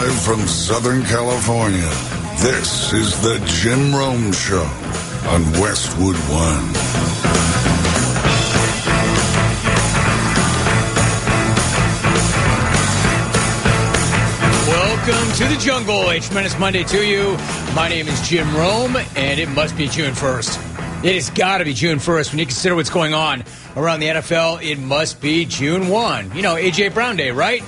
Live from Southern California, this is the Jim Rome Show on Westwood One. Welcome to the jungle. A tremendous Monday to you. My name is Jim Rome, and it must be June 1st. It has got to be June 1st. When you consider what's going on around the NFL, it must be June 1. You know, A.J. Brown Day, right?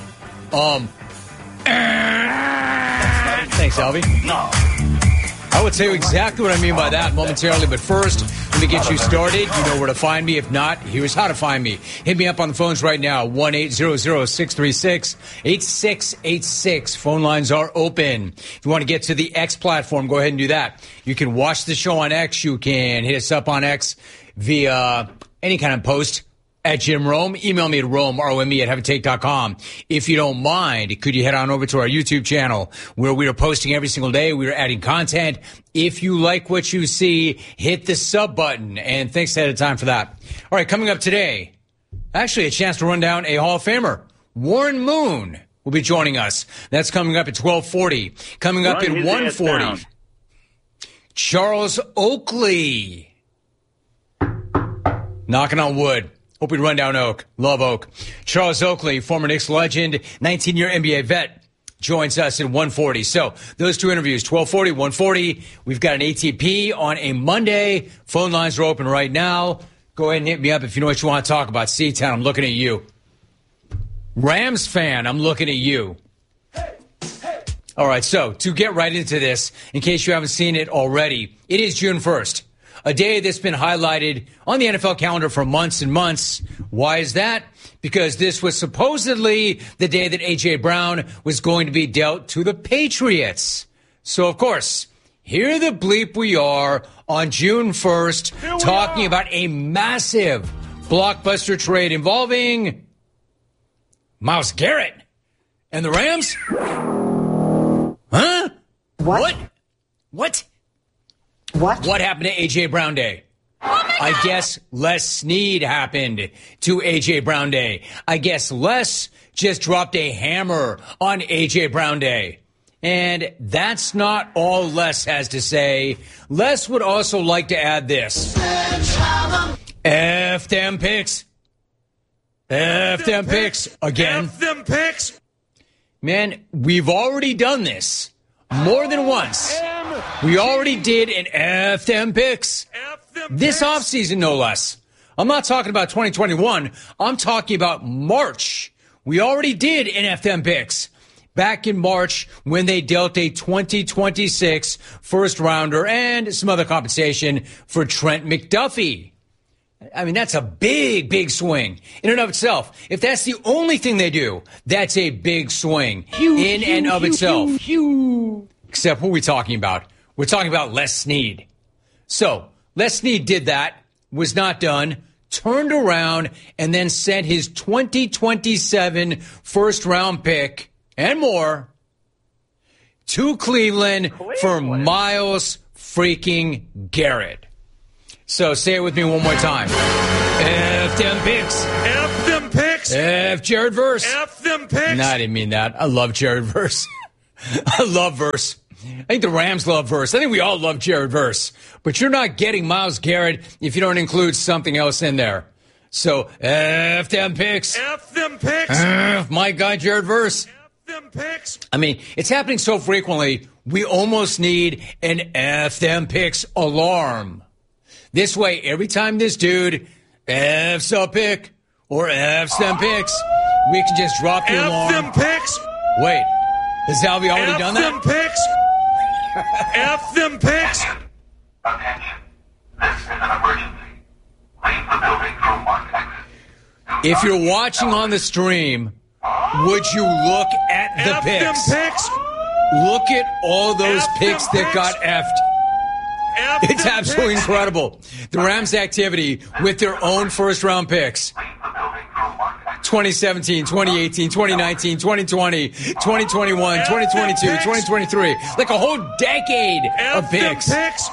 Thanks, Albie. No. I would tell you exactly what I mean by that momentarily, but first, let me get you started. You know where to find me. If not, here's how to find me. Hit me up on the phones right now, 1-800-636-8686. Phone lines are open. If you want to get to the X platform, go ahead and do that. You can watch the show on X. You can hit us up on X via any kind of post at Jim Rome. Email me at Rome, R-O-M-E, at heaventake.com. If you don't mind, could you head on over to our YouTube channel where we are posting every single day. We are adding content. If you like what you see, hit the sub button. And thanks ahead of time for that. All right, coming up today, actually a chance to run down a Hall of Famer. Warren Moon will be joining us. That's coming up at 12:40. Coming up at 1:40. Charles Oakley. Knocking on wood. Hope we run down Oak. Love Oak. Charles Oakley, former Knicks legend, 19-year NBA vet, joins us at 1:40. So those two interviews, 12:40, 1:40. We've got an ATP on a Monday. Phone lines are open right now. Go ahead and hit me up if you know what you want to talk about. C-Town, I'm looking at you. Rams fan, I'm looking at you. All right, so to get right into this, in case you haven't seen it already, it is June 1st. A day that's been highlighted on the NFL calendar for months and months. Why is that? Because this was supposedly the day that A.J. Brown was going to be dealt to the Patriots. So, of course, here the bleep we are on June 1st talking about a massive blockbuster trade involving Myles Garrett and the Rams. Huh? What? What happened to A.J. Brown Day? I guess Les Snead happened to A.J. Brown Day. I guess Les just dropped a hammer on A.J. Brown Day. And that's not all Les has to say. Les would also like to add this. F them picks. F them picks. Again. F them picks. Man, we've already done this more than once. We already did an F them picks. This offseason, no less. I'm not talking about 2021. I'm talking about March. We already did an F them picks back in March when they dealt a 2026 first rounder and some other compensation for Trent McDuffie. I mean, that's a big, big swing in and of itself. If that's the only thing they do, that's a big swing in and of itself. Except what are we talking about? We're talking about Les Snead. So, Les Snead did that, was not done, turned around, and then sent his 2027 first-round pick and more to Cleveland for Myles freaking Garrett. So, say it with me one more time. F them picks. F them picks. F Jared Verse. F them picks. No, I didn't mean that. I love Jared Verse. I love Verse. I think the Rams love Verse. I think we all love Jared Verse. But you're not getting Myles Garrett if you don't include something else in there. So, F them picks. F them picks. F my guy, Jared Verse. F them picks. I mean, it's happening so frequently, we almost need an F them picks alarm. This way, every time this dude F's a pick or F's them picks, we can just drop the alarm. F them picks. Wait, has Albie already done that? F them picks. F them picks. Attention. This is an emergency. Leave the building for one exit. If you're watching on the stream, would you look at the F picks? them picks. Look at all those F picks them that got picks. F'd. F It's them absolutely picks. incredible. The Rams' activity with their own first-round picks. Leave the building for one exit. 2017, 2018, 2019, 2020, 2021, 2022, 2023. Like a whole decade of F them picks. picks.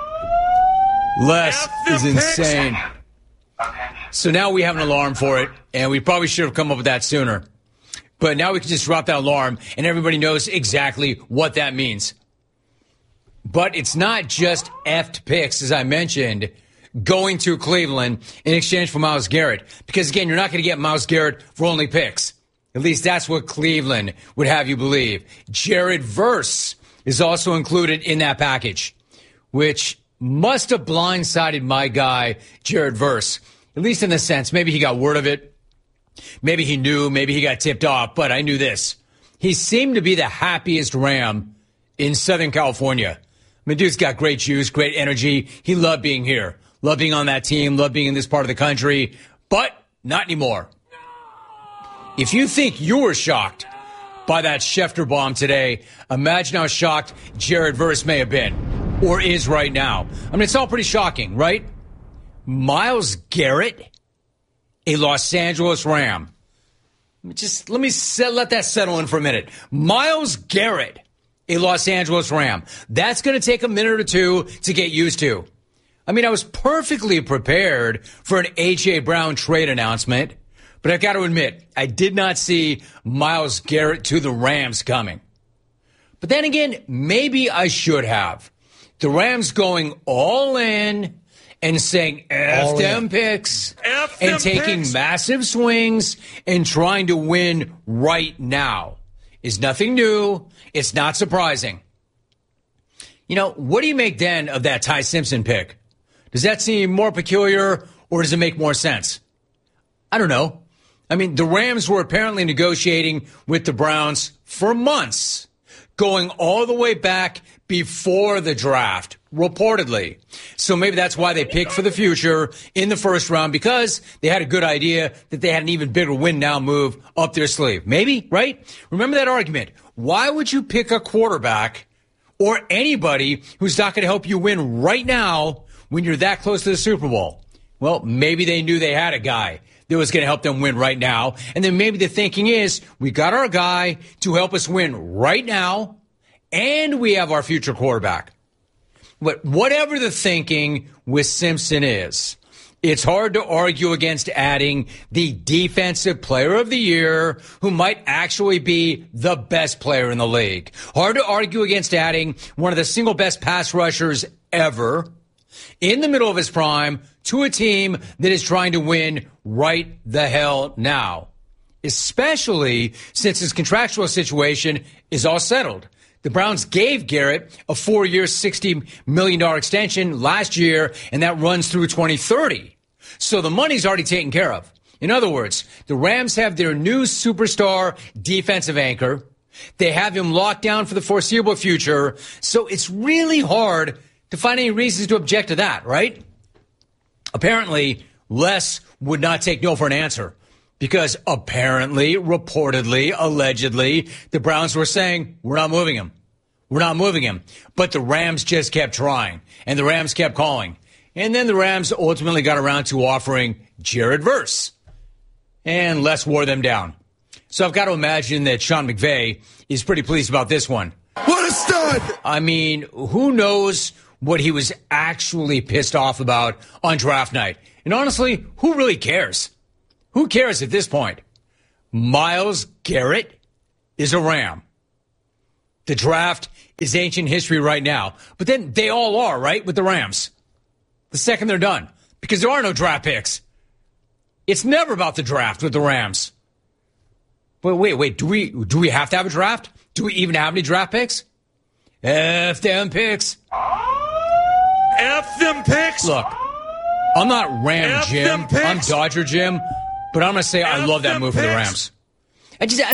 Les F them is picks. insane. So now we have an alarm for it, and we probably should have come up with that sooner. But now we can just drop that alarm and everybody knows exactly what that means. But it's not just effed picks, as I mentioned, going to Cleveland in exchange for Myles Garrett. Because, again, you're not going to get Myles Garrett for only picks. At least that's what Cleveland would have you believe. Jared Verse is also included in that package, which must have blindsided my guy, Jared Verse. At least in the sense, maybe he got word of it. Maybe he knew, maybe he got tipped off, but I knew this. He seemed to be the happiest Ram in Southern California. I mean, dude's got great juice, great energy. He loved being here, loved being on that team, loved being in this part of the country, but not anymore. If you think you were shocked by that Schefter bomb today, imagine how shocked Jared Verse may have been or is right now. I mean, it's all pretty shocking, right? Myles Garrett, a Los Angeles Ram. Let that settle in for a minute. Myles Garrett, a Los Angeles Ram. That's going to take a minute or two to get used to. I mean, I was perfectly prepared for an A.J. Brown trade announcement, but I've got to admit, I did not see Myles Garrett to the Rams coming. But then again, maybe I should have. The Rams going all in and saying F them picks and taking massive swings and trying to win right now is nothing new. It's not surprising. You know, what do you make then of that Ty Simpson pick? Does that seem more peculiar or does it make more sense? I don't know. I mean, the Rams were apparently negotiating with the Browns for months, going all the way back before the draft, reportedly. So maybe that's why they picked for the future in the first round, because they had a good idea that they had an even bigger win now move up their sleeve. Maybe, right? Remember that argument. Why would you pick a quarterback or anybody who's not going to help you win right now when you're that close to the Super Bowl? Well, maybe they knew they had a guy that was going to help them win right now. And then maybe the thinking is, we got our guy to help us win right now, and we have our future quarterback. But whatever the thinking with Simpson is, it's hard to argue against adding the defensive player of the year who might actually be the best player in the league. Hard to argue against adding one of the single best pass rushers ever in the middle of his prime to a team that is trying to win right the hell now, especially since his contractual situation is all settled. The Browns gave Garrett a 4-year, $60 million extension last year, and that runs through 2030. So the money's already taken care of. In other words, the Rams have their new superstar defensive anchor. They have him locked down for the foreseeable future. So it's really hard to find any reasons to object to that, right? Apparently, Les would not take no for an answer, because apparently, reportedly, allegedly, the Browns were saying, we're not moving him. We're not moving him. But the Rams just kept trying, and the Rams kept calling. And then the Rams ultimately got around to offering Jared Verse, and Les wore them down. So I've got to imagine that Sean McVay is pretty pleased about this one. What a stud! I mean, who knows what he was actually pissed off about on draft night? And honestly, who really cares? Who cares at this point? Myles Garrett is a Ram. The draft is ancient history right now. But then they all are, right, with the Rams. The second they're done. Because there are no draft picks. It's never about the draft with the Rams. But wait, do we have to have a draft? Do we even have any draft picks? F them picks. F them picks. Look, I'm not Ram F Jim. them picks. I'm Dodger Jim. But I'm going to say I F love that them move for the picks. Rams.